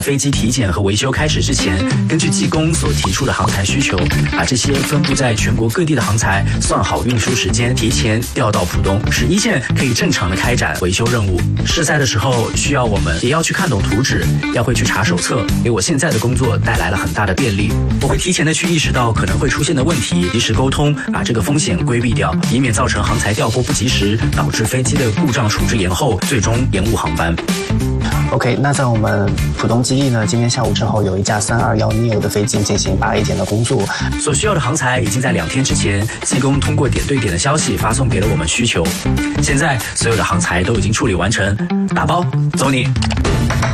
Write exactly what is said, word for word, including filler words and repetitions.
飞机体检和维修开始之前，根据技工所提出的航材需求，把这些分布在全国各地的航材算好运输时间，提前调到浦东，使一线可以正常的开展维修任务。试赛的时候需要我们也要去看懂图纸，要会去查手册，给我现在的工作带来了很大的便利。我会提前的去意识到可能会出现的问题，及时沟通，把这个风险规避掉，以免造成航材调拨不及时，导致飞机的故障处置延后，最终延误航班。 OK， 那在我们浦东基地呢，今天下午正好有一架三二一 neo 的飞机进行八 A 检的工作， 所需要的航材已经在两天之前，技工通过点对点的消息发送给了我们需求。现在所有的航材都已经处理完成，打包走你。